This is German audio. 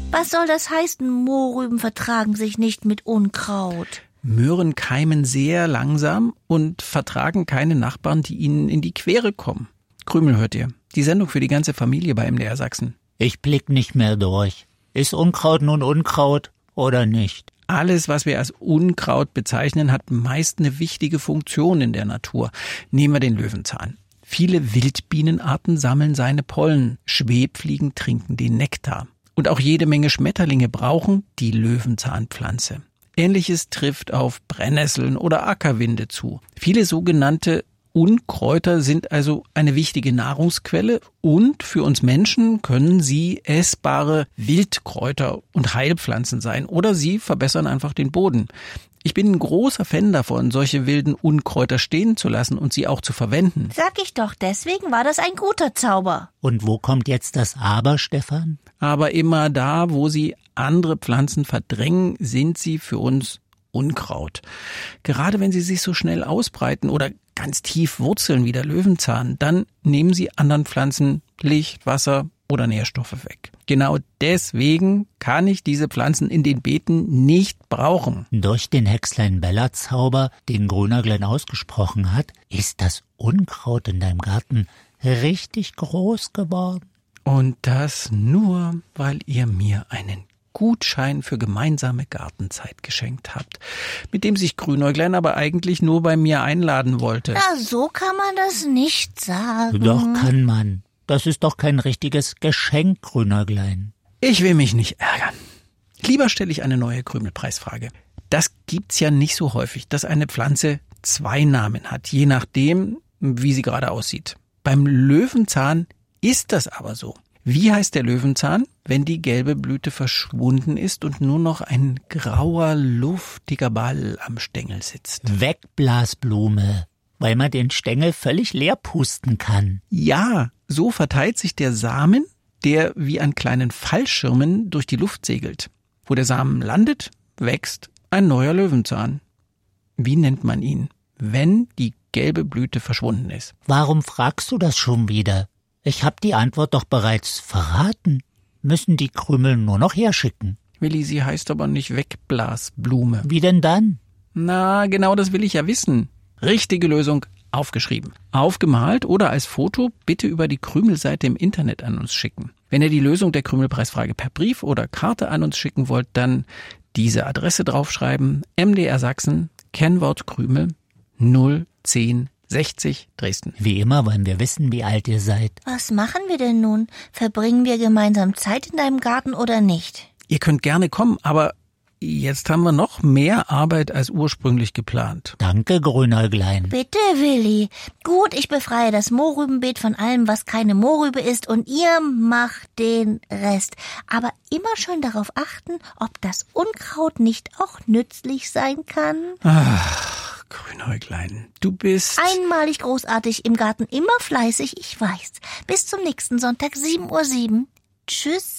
Was soll das heißen, Mohrrüben vertragen sich nicht mit Unkraut? Möhren keimen sehr langsam und vertragen keine Nachbarn, die ihnen in die Quere kommen. Krümel hört ihr. Die Sendung für die ganze Familie bei MDR Sachsen. Ich blick nicht mehr durch. Ist Unkraut nun Unkraut oder nicht? Alles, was wir als Unkraut bezeichnen, hat meist eine wichtige Funktion in der Natur. Nehmen wir den Löwenzahn. Viele Wildbienenarten sammeln seine Pollen. Schwebfliegen trinken den Nektar. Und auch jede Menge Schmetterlinge brauchen die Löwenzahnpflanze. Ähnliches trifft auf Brennnesseln oder Ackerwinde zu. Viele sogenannte Unkräuter sind also eine wichtige Nahrungsquelle und für uns Menschen können sie essbare Wildkräuter und Heilpflanzen sein oder sie verbessern einfach den Boden. Ich bin ein großer Fan davon, solche wilden Unkräuter stehen zu lassen und sie auch zu verwenden. Sag ich doch, deswegen war das ein guter Zauber. Und wo kommt jetzt das Aber, Stefan? Aber immer da, wo sie andere Pflanzen verdrängen, sind sie für uns Unkraut. Gerade wenn sie sich so schnell ausbreiten oder ganz tief wurzeln wie der Löwenzahn, dann nehmen sie anderen Pflanzen Licht, Wasser oder Nährstoffe weg. Genau deswegen kann ich diese Pflanzen in den Beeten nicht brauchen. Durch den Hexlein-Bella-Zauber, den Grünerglein ausgesprochen hat, ist das Unkraut in deinem Garten richtig groß geworden. Und das nur, weil ihr mir einen Gutschein für gemeinsame Gartenzeit geschenkt habt, mit dem sich Grünäuglein aber eigentlich nur bei mir einladen wollte. Na, so kann man das nicht sagen. Doch kann man. Das ist doch kein richtiges Geschenk, Grünäuglein. Ich will mich nicht ärgern. Lieber stelle ich eine neue Krümelpreisfrage. Das gibt's ja nicht so häufig, dass eine Pflanze 2 Namen hat, je nachdem, wie sie gerade aussieht. Beim Löwenzahn ist das aber so. Wie heißt der Löwenzahn, wenn die gelbe Blüte verschwunden ist und nur noch ein grauer, luftiger Ball am Stängel sitzt? Wegblasblume, weil man den Stängel völlig leer pusten kann. Ja, so verteilt sich der Samen, der wie an kleinen Fallschirmen durch die Luft segelt. Wo der Samen landet, wächst ein neuer Löwenzahn. Wie nennt man ihn, wenn die gelbe Blüte verschwunden ist? Warum fragst du das schon wieder? Ich hab die Antwort doch bereits verraten. Müssen die Krümel nur noch herschicken. Willi, sie heißt aber nicht Wegblasblume. Wie denn dann? Na, genau das will ich ja wissen. Richtige Lösung, aufgeschrieben. Aufgemalt oder als Foto bitte über die Krümelseite im Internet an uns schicken. Wenn ihr die Lösung der Krümelpreisfrage per Brief oder Karte an uns schicken wollt, dann diese Adresse draufschreiben. MDR Sachsen, Kennwort Krümel 01060 Dresden. Wie immer wollen wir wissen, wie alt ihr seid. Was machen wir denn nun? Verbringen wir gemeinsam Zeit in deinem Garten oder nicht? Ihr könnt gerne kommen, aber jetzt haben wir noch mehr Arbeit als ursprünglich geplant. Danke, Grünäuglein. Bitte, Willi. Gut, ich befreie das Mohrrübenbeet von allem, was keine Mohrrübe ist, und ihr macht den Rest. Aber immer schön darauf achten, ob das Unkraut nicht auch nützlich sein kann. Ach, Grünäuglein, du bist... Einmalig großartig im Garten, immer fleißig, ich weiß. Bis zum nächsten Sonntag, 7:07 Uhr. Tschüss.